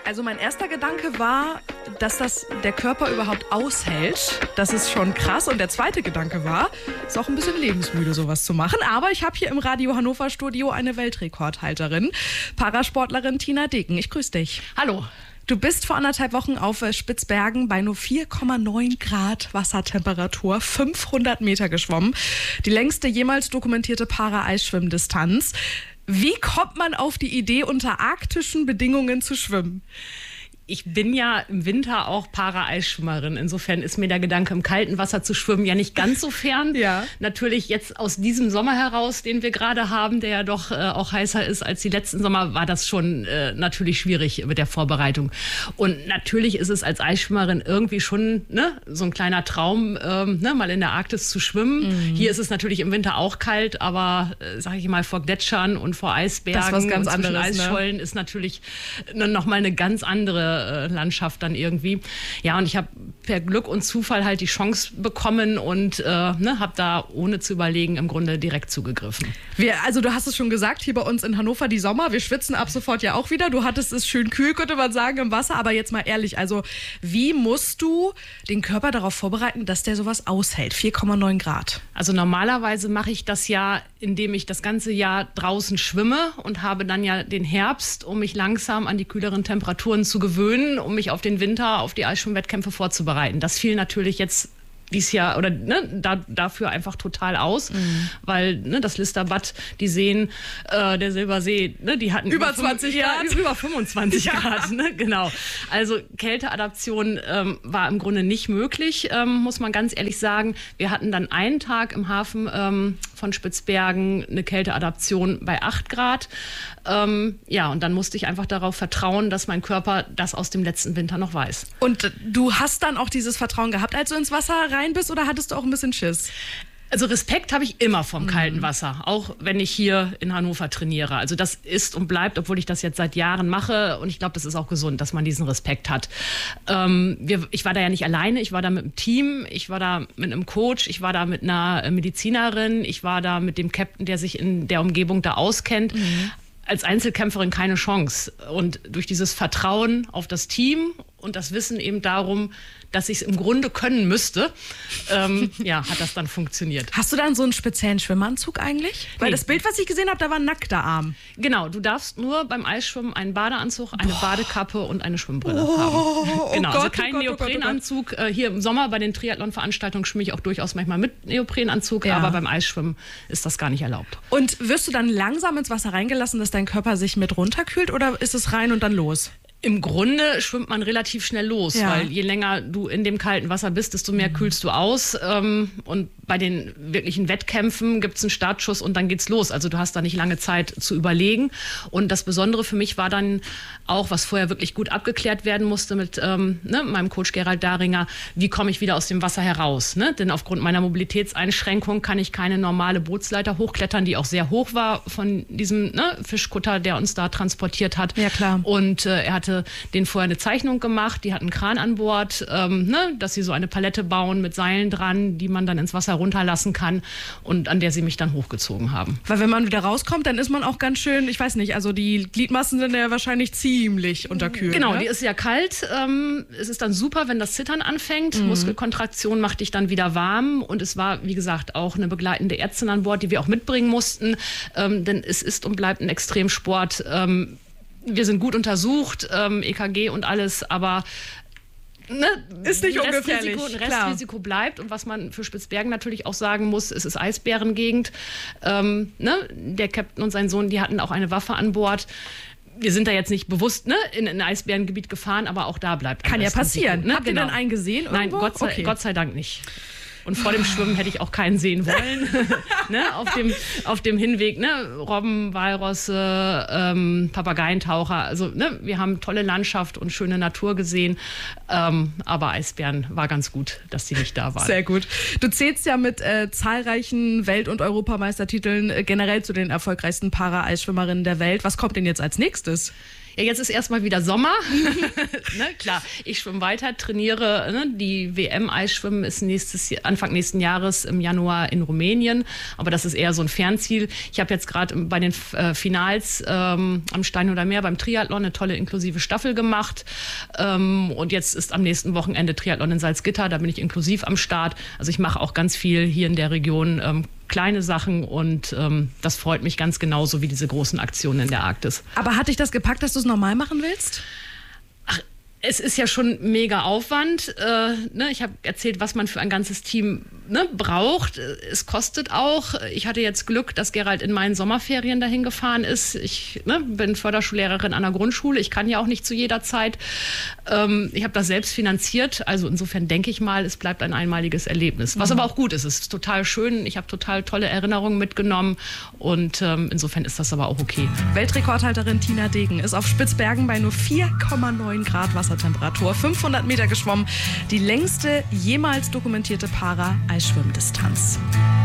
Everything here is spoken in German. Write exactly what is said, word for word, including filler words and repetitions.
Also mein erster Gedanke war, dass das der Körper überhaupt aushält. Das ist schon krass. Und der zweite Gedanke war, ist auch ein bisschen lebensmüde, sowas zu machen. Aber ich habe hier im Radio Hannover Studio eine Weltrekordhalterin, Parasportlerin Tina Degen. Ich grüße dich. Hallo. Du bist vor anderthalb Wochen auf Spitzbergen bei nur vier Komma neun Grad Wassertemperatur fünfhundert Meter geschwommen. Die längste jemals dokumentierte Para-Eisschwimmdistanz. Wie kommt man auf die Idee, unter arktischen Bedingungen zu schwimmen? Ich bin ja im Winter auch Para-Eisschwimmerin. Insofern ist mir der Gedanke, im kalten Wasser zu schwimmen, ja nicht ganz so fern. Ja. Natürlich jetzt aus diesem Sommer heraus, den wir gerade haben, der ja doch äh, auch heißer ist als die letzten Sommer, war das schon äh, natürlich schwierig mit der Vorbereitung. Und natürlich ist es als Eisschwimmerin irgendwie schon ne, so ein kleiner Traum, ähm, ne, mal in der Arktis zu schwimmen. Mhm. Hier ist es natürlich im Winter auch kalt, aber äh, sag ich mal, vor Gletschern und vor Eisbergen das was ganz und zwischen anderes, Eisschollen ne? Ist natürlich noch mal eine ganz andere Landschaft dann irgendwie. Ja, und ich habe per Glück und Zufall halt die Chance bekommen und äh, ne, habe da ohne zu überlegen im Grunde direkt zugegriffen. Wir, also du hast es schon gesagt, hier bei uns in Hannover die Sommer, wir schwitzen ab sofort ja auch wieder. Du hattest es schön kühl, könnte man sagen, im Wasser. Aber jetzt mal ehrlich, also wie musst du den Körper darauf vorbereiten, dass der sowas aushält? vier Komma neun Grad. Also normalerweise mache ich das ja, indem ich das ganze Jahr draußen schwimme und habe dann ja den Herbst, um mich langsam an die kühleren Temperaturen zu gewöhnen, um mich auf den Winter, auf die Eisschwimmwettkämpfe vorzubereiten. Das fiel natürlich jetzt dies Jahr oder ne, da, dafür einfach total aus, mhm. weil ne, das Listerbad, die Seen, äh, der Silbersee, ne, die hatten über zwanzig Grad, ja, über fünfundzwanzig ja. Grad, ne, genau. Also Kälteadaption ähm, war im Grunde nicht möglich, ähm, muss man ganz ehrlich sagen. Wir hatten dann einen Tag im Hafen ähm, von Spitzbergen eine Kälteadaption bei acht Grad. Ähm, ja, und dann musste ich einfach darauf vertrauen, dass mein Körper das aus dem letzten Winter noch weiß. Und du hast dann auch dieses Vertrauen gehabt, als du ins Wasser rein bist, oder hattest du auch ein bisschen Schiss? Also Respekt habe ich immer vom kalten Wasser, auch wenn ich hier in Hannover trainiere. Also das ist und bleibt, obwohl ich das jetzt seit Jahren mache. Und ich glaube, das ist auch gesund, dass man diesen Respekt hat. Ähm, wir, ich war da ja nicht alleine, ich war da mit einem Team, ich war da mit einem Coach, ich war da mit einer Medizinerin, ich war da mit dem Captain, der sich in der Umgebung da auskennt. Mhm. Als Einzelkämpferin keine Chance. Und durch dieses Vertrauen auf das Team und das Wissen eben darum, dass ich es im Grunde können müsste, ähm, ja, hat das dann funktioniert. Hast du dann so einen speziellen Schwimmanzug eigentlich? Weil nee. Das Bild, was ich gesehen habe, da war ein nackter Arm. Genau, du darfst nur beim Eisschwimmen einen Badeanzug, eine Boah. Badekappe und eine Schwimmbrille oh, haben. Genau, oh Gott, also kein oh Gott, Neoprenanzug. Oh Gott, oh Gott. Hier im Sommer bei den Triathlon-Veranstaltungen schwimme ich auch durchaus manchmal mit Neoprenanzug, ja. aber beim Eisschwimmen ist das gar nicht erlaubt. Und wirst du dann langsam ins Wasser reingelassen, dass dein Körper sich mit runterkühlt, oder ist es rein und dann los? Im Grunde schwimmt man relativ schnell los, ja. weil je länger du in dem kalten Wasser bist, desto mehr kühlst du aus. Und bei den wirklichen Wettkämpfen gibt es einen Startschuss und dann geht's los. Also du hast da nicht lange Zeit zu überlegen. Und das Besondere für mich war dann auch, was vorher wirklich gut abgeklärt werden musste mit ähm, ne, meinem Coach Gerald Daringer, wie komme ich wieder aus dem Wasser heraus? Ne? Denn aufgrund meiner Mobilitätseinschränkung kann ich keine normale Bootsleiter hochklettern, die auch sehr hoch war von diesem ne, Fischkutter, der uns da transportiert hat. Ja, klar. Und äh, er hatte denen vorher eine Zeichnung gemacht, die hatten einen Kran an Bord, ähm, ne, dass sie so eine Palette bauen mit Seilen dran, die man dann ins Wasser runterlassen kann und an der sie mich dann hochgezogen haben. Weil wenn man wieder rauskommt, dann ist man auch ganz schön, ich weiß nicht, also die Gliedmaßen sind ja wahrscheinlich ziemlich unterkühlt. Genau, ne? Die ist ja kalt. Ähm, es ist dann super, wenn das Zittern anfängt. Mhm. Muskelkontraktion macht dich dann wieder warm. Und es war, wie gesagt, auch eine begleitende Ärztin an Bord, die wir auch mitbringen mussten. Ähm, denn es ist und bleibt ein Extremsport. Ähm, wir sind gut untersucht, ähm, E K G und alles, aber Ne, ist nicht ein ungefährlich. Restrisiko, ein Restrisiko bleibt. Und was man für Spitzbergen natürlich auch sagen muss, es ist Eisbärengegend. Ähm, ne, der Captain und sein Sohn, die hatten auch eine Waffe an Bord. Wir sind da jetzt nicht bewusst ne, in ein Eisbärengebiet gefahren, aber auch da bleibt Kann ja passieren. Ne? Habt genau. ihr denn einen gesehen irgendwo? Nein, Gott sei, okay. Gott sei Dank nicht. Und vor dem Schwimmen hätte ich auch keinen sehen wollen. ne, auf, dem, auf dem Hinweg, ne, Robben, Walrosse, ähm, Papageientaucher. Also ne, wir haben tolle Landschaft und schöne Natur gesehen. Ähm, aber Eisbären war ganz gut, dass die nicht da waren. Sehr gut. Du zählst ja mit äh, zahlreichen Welt- und Europameistertiteln äh, generell zu den erfolgreichsten Para-Eisschwimmerinnen der Welt. Was kommt denn jetzt als nächstes? Ja, jetzt ist erstmal wieder Sommer. Ne, klar, ich schwimme weiter, trainiere. Ne, die W M-Eisschwimmen ist nächstes, Anfang nächsten Jahres im Januar in Rumänien. Aber das ist eher so ein Fernziel. Ich habe jetzt gerade bei den äh, Finals ähm, am Stein oder Meer beim Triathlon eine tolle inklusive Staffel gemacht. Ähm, und jetzt ist am nächsten Wochenende Triathlon in Salzgitter. Da bin ich inklusiv am Start. Also ich mache auch ganz viel hier in der Region. Ähm, kleine Sachen und ähm, das freut mich ganz genauso wie diese großen Aktionen in der Arktis. Aber hat dich das gepackt, dass du es normal machen willst? Ach, es ist ja schon mega Aufwand. Äh, ne? Ich habe erzählt, was man für ein ganzes Team ne, braucht. Es kostet auch. Ich hatte jetzt Glück, dass Gerald in meinen Sommerferien dahin gefahren ist. Ich ne, bin Förderschullehrerin an der Grundschule. Ich kann ja auch nicht zu jeder Zeit. Ähm, ich habe das selbst finanziert. Also insofern denke ich mal, es bleibt ein einmaliges Erlebnis. Was mhm. aber auch gut ist. Es ist total schön. Ich habe total tolle Erinnerungen mitgenommen. Und ähm, insofern ist das aber auch okay. Weltrekordhalterin Tina Degen ist auf Spitzbergen bei nur vier Komma neun Grad Wassertemperatur fünfhundert Meter geschwommen. Die längste jemals dokumentierte Para-Eisschwimmdistanz.